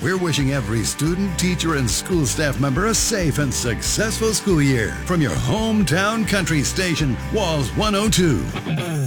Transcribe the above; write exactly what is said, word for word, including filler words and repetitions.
we're wishing every student, teacher, and school staff member a safe and successful school year. From your hometown country station, Walls one oh two.